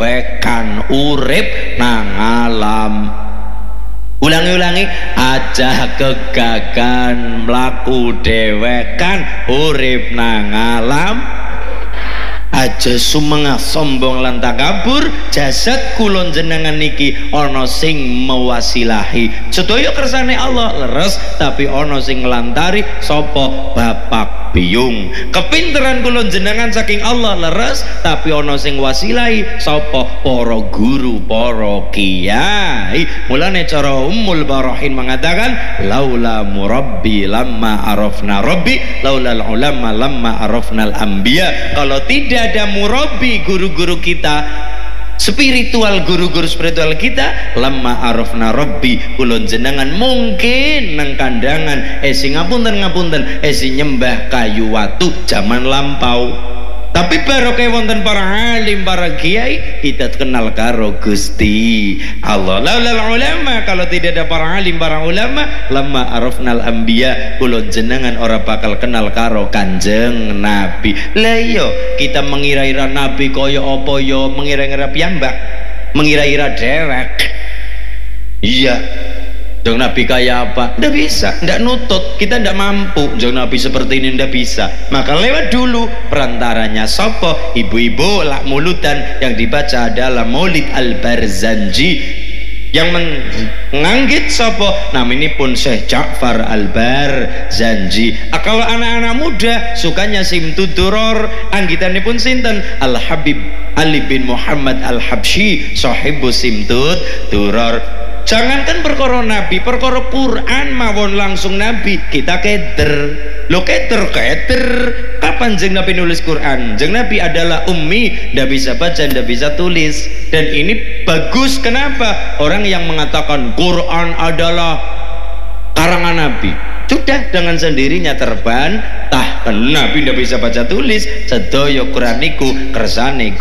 dewekan urip nang alam. Ulangi-ulangi, aja kegagan mlaku dewekan urip nang alam. Aja sumengah sombong lan takabur, jasad kulon jenengan niki ana sing mewasilahi. Sedaya kersane Allah leres, tapi ana sing nglantari sapa bapak biyung. Kepinteran kulon jenengan saking Allah leres, tapi ana sing wasilahi sapa para guru, para kiai. Mulane cara Ummul Barahin mengatakan laula murabbi lamma arafna rabbi, laula ulama lamma arafnal anbiya. Kalau tidak ada murabi, guru-guru kita spiritual, guru-guru spiritual kita, lamma arafna rabbi, ulun jenengan mungkin nang kandangan sing ngapunten sing nyembah kayu watu zaman lampau. Tapi barokah wonten para alim, para kiai, kita kenal karo Gusti Allah. Laulal ulama, kalau tidak ada para alim, para ulama, lamma arafnal anbiya, ulun jenengan ora bakal kenal karo Kanjeng Nabi. Lah iya, kita mengira-ira Nabi kaya apa ya, mengira-ira piyambak, mengira-ira dewek. Iya. Jong Nabi kayak apa? Nggak bisa, nggak nutut, kita nggak mampu. Jong Nabi seperti ini nggak bisa. Maka lewat dulu perantaranya sopo, ibu-ibu lak mulutan yang dibaca adalah Maulid Al-Barzanji. Yang menganggit sopo, namanya pun Syekh Ja'far Al-Barzanji. Kalau anak-anak muda sukanya Simtud Duror, anggitannya pun sinten Al-Habib Ali bin Muhammad Al-Habsyi, sahibu Simtud Duror. Jangankan perkara Nabi, perkara Quran mawon langsung Nabi kita keder. Lo keder. Kapan jeng Nabi nulis Quran? Jeng Nabi adalah ummi, ndak bisa baca, ndak bisa tulis. Dan ini bagus. Kenapa? Orang yang mengatakan Quran adalah karangan Nabi, sudah dengan sendirinya terbantah. Kan Nabi ndak bisa baca tulis. Sedaya Quran niku kersane